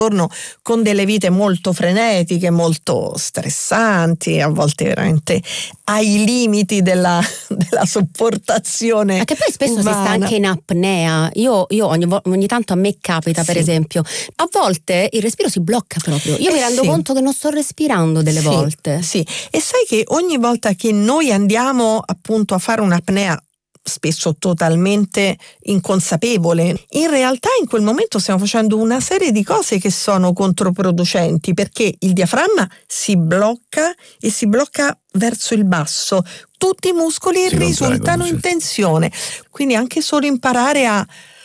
con delle vite molto frenetiche, molto stressanti, a volte veramente ai limiti della sopportazione. Ma che poi spesso umana. si sta anche in apnea. Io ogni tanto a me capita, per esempio, a volte il respiro si blocca proprio. Io mi rendo conto che non sto respirando delle volte. Sì, e sai che ogni volta che noi andiamo appunto a fare un'apnea, spesso totalmente inconsapevole, in realtà in quel momento stiamo facendo una serie di cose che sono controproducenti, perché il diaframma si blocca e si blocca verso il basso, tutti i muscoli risultano in tensione, quindi anche solo imparare a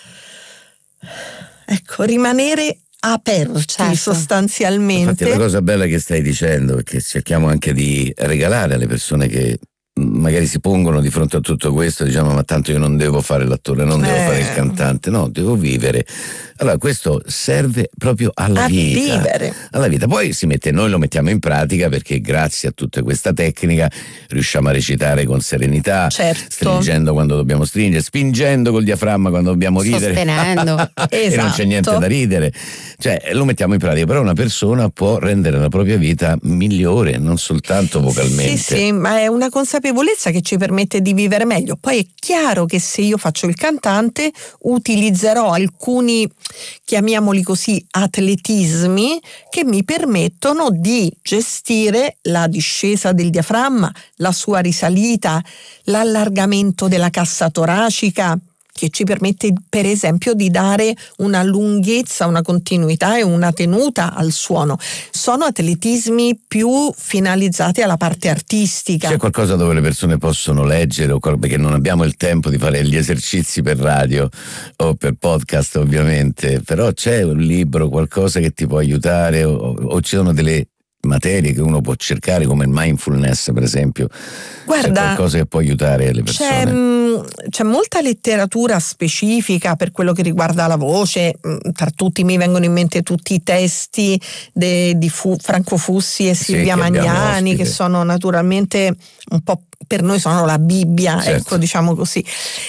rimanere aperti, sostanzialmente. Infatti la cosa bella che stai dicendo è che cerchiamo anche di regalare alle persone che magari si pongono di fronte a tutto questo, diciamo, ma tanto io non devo fare l'attore, non devo fare il cantante, no, devo vivere. Allora questo serve proprio alla vita. Vivere. Alla vita. Poi noi lo mettiamo in pratica, perché grazie a tutta questa tecnica riusciamo a recitare con serenità, stringendo quando dobbiamo stringere, spingendo col diaframma quando dobbiamo ridere, sostenendo. E non c'è niente da ridere. Cioè lo mettiamo in pratica, però una persona può rendere la propria vita migliore, non soltanto vocalmente. Sì, ma è una consapevolezza che ci permette di vivere meglio. Poi è chiaro che se io faccio il cantante utilizzerò alcuni, chiamiamoli così, atletismi che mi permettono di gestire la discesa del diaframma, la sua risalita, l'allargamento della cassa toracica, che ci permette per esempio di dare una lunghezza, una continuità e una tenuta al suono. Sono atletismi più finalizzati alla parte artistica. C'è qualcosa dove le persone possono leggere, perché non abbiamo il tempo di fare gli esercizi per radio o per podcast ovviamente, però c'è un libro, qualcosa che ti può aiutare, o ci sono delle materie che uno può cercare, come il mindfulness per esempio? Guarda, c'è qualcosa che può aiutare le persone? C'è molta letteratura specifica per quello che riguarda la voce, tra tutti mi vengono in mente tutti i testi di Franco Fussi e Silvia Magnani, che sono naturalmente un po', per noi sono la Bibbia, ecco, diciamo così,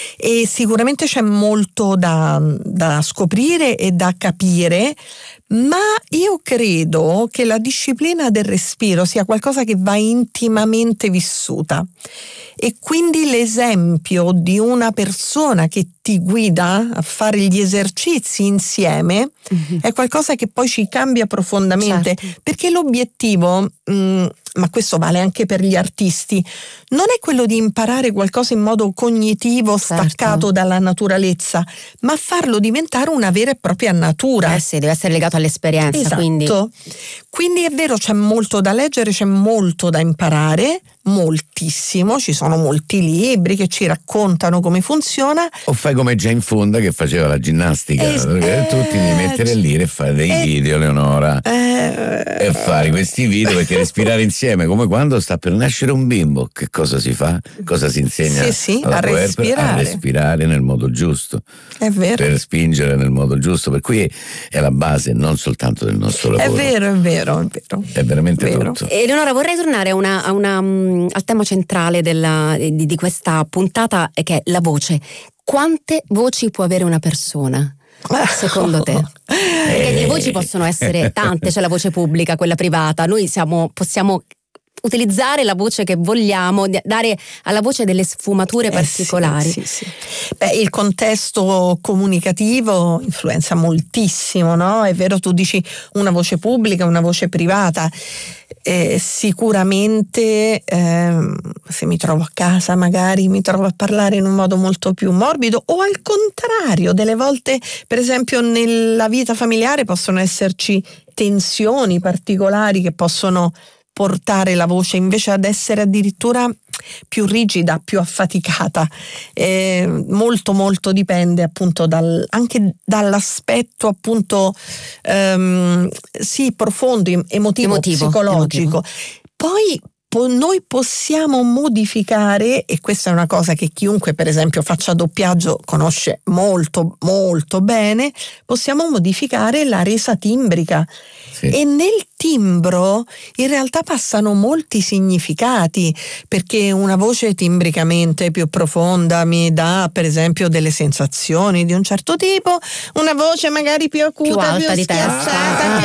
e sicuramente c'è molto da scoprire e da capire, ma io credo che la disciplina del respiro sia qualcosa che va intimamente vissuta, e quindi l'esempio di una persona che ti guida a fare gli esercizi insieme è qualcosa che poi ci cambia profondamente, perché l'obiettivo, ma questo vale anche per gli artisti, non è quello di imparare qualcosa in modo cognitivo staccato dalla naturalezza, ma farlo diventare una vera e propria natura. Sì, deve essere legato all'esperienza. Esatto. Quindi è vero, c'è molto da leggere, c'è molto da imparare, moltissimo, ci sono molti libri che ci raccontano come funziona. O fai come Jane Fonda che faceva la ginnastica, perché tu ti devi mettere lì e fare dei video, Leonora, e fare questi video, perché respirare insieme, come quando sta per nascere un bimbo, che cosa si fa? Cosa si insegna? A respirare nel modo giusto, è vero, per spingere nel modo giusto, per cui è la base non soltanto del nostro lavoro. È vero, è veramente tutto. Eleonora, vorrei tornare al tema centrale di questa puntata, che è la voce. Quante voci può avere una persona, secondo te? Perché le voci possono essere tante, c'è la voce pubblica, quella privata. Noi possiamo utilizzare la voce che vogliamo, dare alla voce delle sfumature particolari. Sì. Beh, il contesto comunicativo influenza moltissimo, no? È vero, tu dici una voce pubblica, una voce privata. Sicuramente se mi trovo a casa magari mi trovo a parlare in un modo molto più morbido, o al contrario, delle volte per esempio nella vita familiare possono esserci tensioni particolari che possono portare la voce invece ad essere addirittura più rigida, più affaticata. Molto molto dipende appunto anche dall'aspetto appunto profondo, emotivo, psicologico. Poi noi possiamo modificare, e questa è una cosa che chiunque per esempio faccia doppiaggio conosce molto molto bene, possiamo modificare la resa timbrica. E nel timbro in realtà passano molti significati, perché una voce timbricamente più profonda mi dà per esempio delle sensazioni di un certo tipo, una voce magari più acuta, più alta, più di schiacciata,